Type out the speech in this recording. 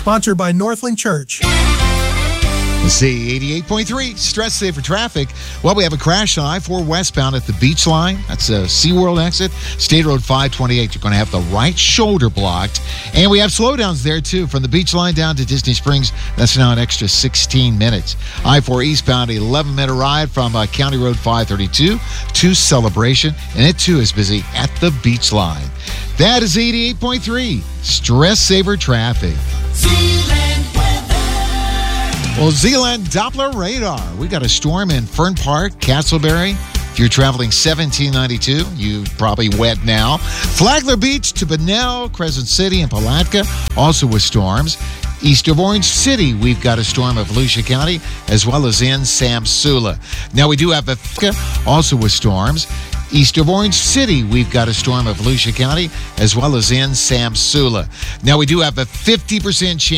Sponsored by Northland Church. See 88.3, stress saver traffic. Well, we have a crash on I-4 westbound at the Beach Line. That's a SeaWorld exit. State Road 528, you're going to have the right shoulder blocked. And we have slowdowns there, too. From the Beach Line down to Disney Springs, that's now an extra 16 minutes. I-4 eastbound, 11-minute ride from County Road 532 to Celebration. And it, too, is busy at the Beach Line. That is 88.3, stress saver traffic. Well, Zealand Doppler radar. We got a storm in Fern Park, Castleberry. If you're traveling 1792, you probably wet now. Flagler Beach to Bunnell, Crescent City, and Palatka, also with storms. East of Orange City, we've got a storm of Volusia County, as well as in Samsula. Now, we do have a also with storms. East of Orange City, we've got a storm of Volusia County, as well as in Samsula. Now, we do have a 50% chance